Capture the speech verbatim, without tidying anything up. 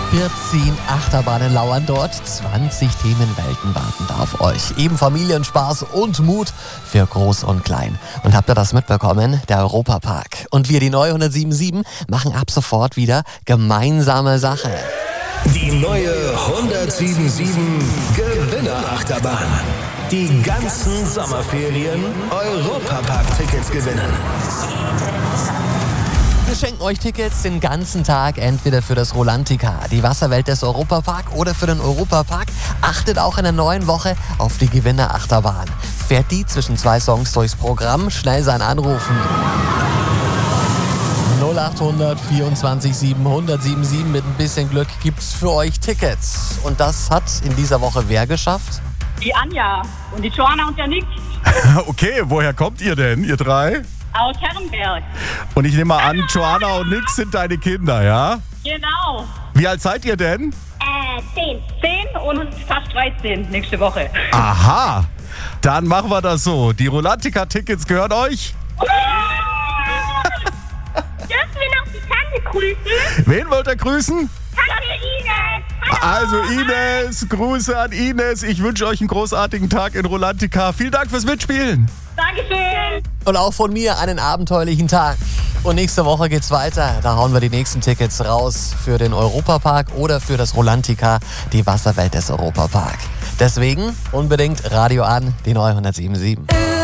vierzehn Achterbahnen lauern dort, zwanzig Themenwelten warten da auf euch. Eben Familienspaß und Mut für Groß und Klein. Und habt ihr das mitbekommen? Der Europapark. Und wir, die neue hundertsieben sieben, machen ab sofort wieder gemeinsame Sache. Die neue hundertsieben Gewinner-Achterbahn. Die ganzen Sommerferien Europapark-Tickets gewinnen. Wir schenken euch Tickets den ganzen Tag, entweder für das Rolantica, die Wasserwelt des Europapark oder für den Europapark. Achtet auch in der neuen Woche auf die Gewinner-Achterbahn. Fährt die zwischen zwei Songs durchs Programm, schnell sein Anrufen. null acht hundert vierundzwanzig sieben hundertsieben mit ein bisschen Glück gibt's für euch Tickets. Und das hat in dieser Woche wer geschafft? Die Anja und die Joanna und der Nick Okay, woher kommt ihr denn, ihr drei? aus Herrenberg. Und ich nehme mal an, Joanna und Nick sind deine Kinder, ja? Genau. Wie alt seid ihr denn? Äh, zehn. Zehn und fast dreizehn nächste Woche. Aha, dann machen wir das so. Die Rolantica-Tickets gehören euch. Dürfen wir noch die Tante grüßen? Wen wollt ihr grüßen? Tante Ines. Also Ines, Grüße an Ines. Ich wünsche euch einen großartigen Tag in Rolantica. Vielen Dank fürs Mitspielen. Dankeschön. Und auch von mir einen abenteuerlichen Tag. Und nächste Woche geht's weiter. Da hauen wir die nächsten Tickets raus für den Europapark oder für das Rolantica, die Wasserwelt des Europapark. Deswegen unbedingt Radio an, die neue hundertsieben sieben.